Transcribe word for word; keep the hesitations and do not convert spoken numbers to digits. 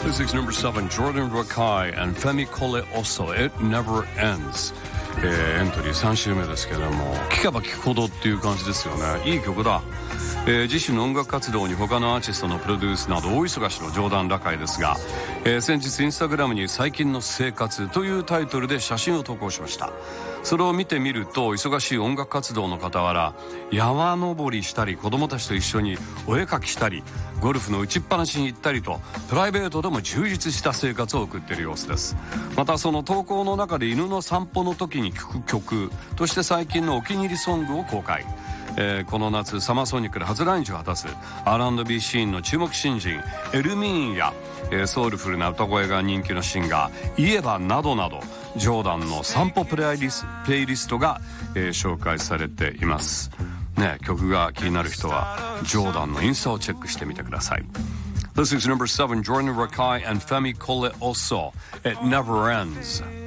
This is number seven, Jordan Rakei and Femi Kole Oso, It Never Ends、えー、エントリーさん週目ですけども、聴けば聴くほどっていう感じですよね。いい曲だ。えー、自身の音楽活動に他のアーティストのプロデュースなど大忙しのジョーダン・ラカイですが、えー、先日インスタグラムに最近の生活というタイトルで写真を投稿しました。それを見てみると、忙しい音楽活動の傍ら山登りしたり、子供たちと一緒にお絵描きしたり、ゴルフの打ちっぱなしに行ったりと、プライベートでも充実した生活を送っている様子です。またその投稿の中で犬の散歩の時に聴く曲として最近のお気に入りソングを公開。えー、この夏サマーソニックで初来日を果たす アールアンドビー シーンの注目新人エルミーンや、えー、ソウルフルな歌声が人気のシンガーイエバなどなど、ジョーダンの散歩プレイリス、プレイリストが、えー、紹介されていますね。曲が気になる人はジョーダンのインスタをチェックしてみてください。 This is number seven, Jordan Rakei and Femi Kole Oso, It Never Ends.